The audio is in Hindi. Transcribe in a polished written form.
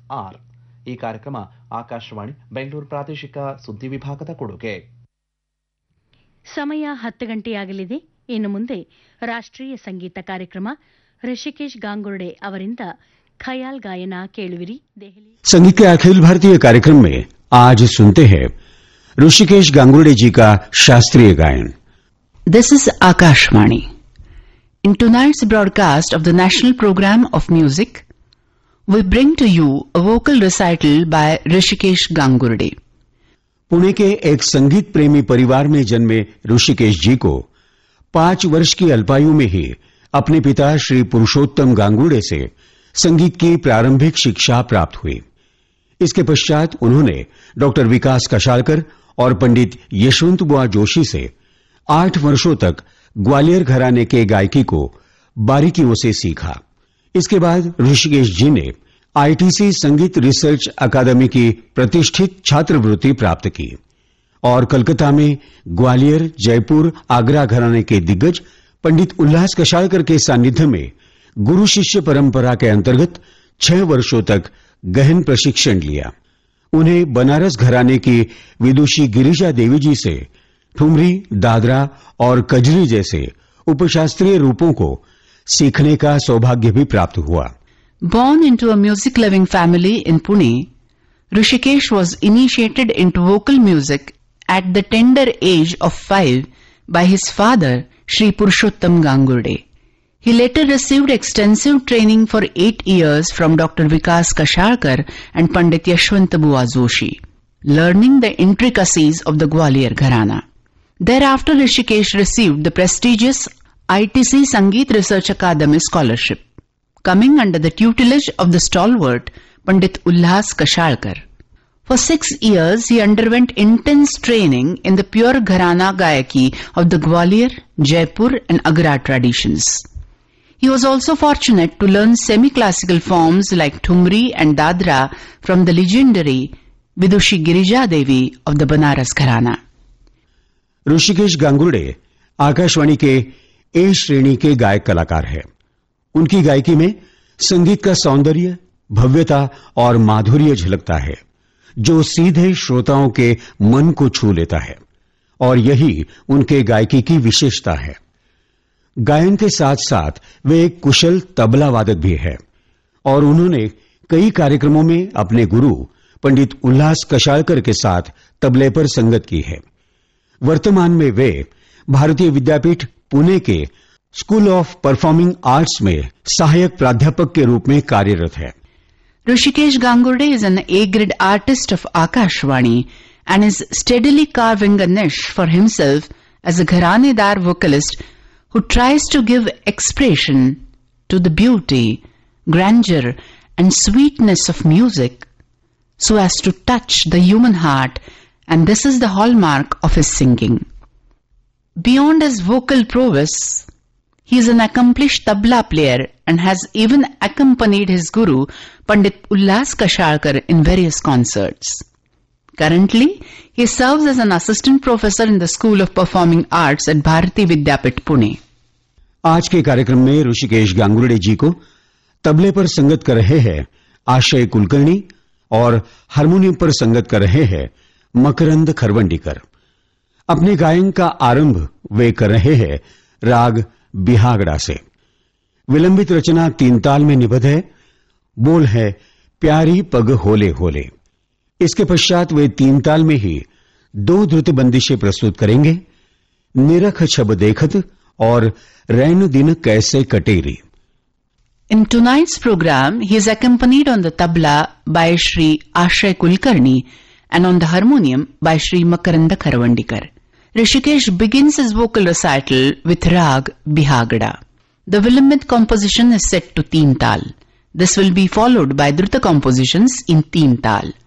ಆರ್. ಈ ಕಾರ್ಯಕ್ರಮ ಆಕಾಶವಾಣಿ ಬೆಂಗಳೂರು ಪ್ರಾದೇಶಿಕ ಸುದ್ದಿ ವಿಭಾಗದ ಕೊಡುಗೆ. ಸಮಯ 10 ಗಂಟೆಯಾಗಲಿದೆ. ಇನ್ನು ಮುಂದೆ ರಾಷ್ಟ್ರೀಯ ಸಂಗೀತ ಕಾರ್ಯಕ್ರಮ ऋषिकेश गांगुर्डे ಅವರಿಂದ ಖಯಾಲ್ ಗಾಯನ ಕೇಳುವಿರಿ. ದೆಹಲಿ संगीत के अखिल भारतीय कार्यक्रम में आज सुनते हैं ऋषिकेश गांगुर्डे जी का शास्त्रीय गायन. This is Akashvani. In tonight's broadcast of the National Program of Music, we bring to you a vocal recital by Hrishikesh Gangurde. Pune के एक संगीत प्रेमी परिवार में जन्मे ऋषिकेश जी को 5 वर्ष की अल्पायु में ही अपने पिता श्री पुरुषोत्तम गांगुर्डे से संगीत की प्रारंभिक शिक्षा प्राप्त हुई. इसके पश्चात उन्होंने डॉक्टर विकास कशालकर और पंडित यशवंत बुआ जोशी से 8 वर्षों तक ग्वालियर घराने के गायकी को बारीकियों से सीखा. इसके बाद ऋषिकेश जी ने आईटीसी संगीत रिसर्च अकादमी की प्रतिष्ठित छात्रवृत्ति प्राप्त की और कलकत्ता में ग्वालियर, जयपुर, आगरा घराने के दिग्गज पंडित उल्लास कशालकर के सानिध्य में गुरु शिष्य परंपरा के अंतर्गत 6 वर्षों तक गहन प्रशिक्षण लिया. उन्हें बनारस घराने की विदुषी गिरिजा देवी जी से ठुमरी, दादरा और कजरी जैसे उपशास्त्रीय रूपों को सीखने का सौभाग्य भी प्राप्त हुआ. Born into a music-loving family in Pune, Hrishikesh was initiated into vocal music at the tender age of 5 by his father, Shri Purushottam Gangurde. He later received extensive training for 8 years from Dr. Vikas Kashalkar and Pandit Yashwant Bua Joshi, learning the intricacies of the Gwalior Gharana. Thereafter, Hrishikesh received the prestigious ITC Sangeet Research Academy scholarship, coming under the tutelage of the stalwart Pandit Ullas Kashalkar. For 6 years, he underwent intense training in the pure Gharana Gayaki of the Gwalior, Jaipur and Agra traditions. He was also fortunate to learn semi-classical forms like Thumri and Dadra from the legendary Vidushi Girija Devi of the Banaras Gharana. Rishikesh Gangurde Akashvani के ए श्रेणी के गायक कलाकार हैं. उनकी गायकी में संगीत का सौंदर्य, भव्यता और माधुर्य झलकता है, जो सीधे श्रोताओं के मन को छू लेता है और यही उनके गायकी की विशेषता है. गायन के साथ साथ वे एक कुशल तबला वादक भी है और उन्होंने कई कार्यक्रमों में अपने गुरु पंडित उल्लास कशालकर के साथ तबले पर संगत की है. वर्तमान में वे भारतीय विद्यापीठ पुणे के स्कूल ऑफ परफॉर्मिंग आर्ट्स में सहायक प्राध्यापक के रूप में कार्यरत है. Hrishikesh Gangurde is an A-grade artist of Akashvani and is steadily carving a niche for himself as a Gharanedar vocalist who tries to give expression to the beauty, grandeur and sweetness of music so as to touch the human heart, and this is the hallmark of his singing. Beyond his vocal prowess, he is an accomplished tabla player and has even accompanied his guru, Pandit Ullas Kashalkar, in various concerts. Currently, he serves as an assistant professor in the School of Performing Arts at Bharati Vidyapit, Pune. आज के कार्यक्रम में ऋषिकेश गांगुर्डे जी को तबले पर संगत कर रहे हैं आश्रय कुलकर्णी और हारमोनियम पर संगत कर रहे हैं मकरंद खरवंडीकर. अपने गायन का आरंभ वे कर रहे हैं राग बिहागड़ा से. विलंबित रचना 3 ताल में निबद्ध है. बोल है प्यारी पग होले होले. इसके पश्चात वे 3 ताल में ही 2 द्रुत बंदिशें प्रस्तुत करेंगे, निरख छब देखत और रैन दिन कैसे कटेरी. In tonight's program, he is accompanied on the tabla by Shri Ashray Kulkarni and on the harmonium by Shri Makaranda Kharavandikar. Hrishikesh begins his vocal recital with Rag Bihagada. The Vilambit composition is set to Teen Tal. This will be followed by Druta compositions in Teen Tal.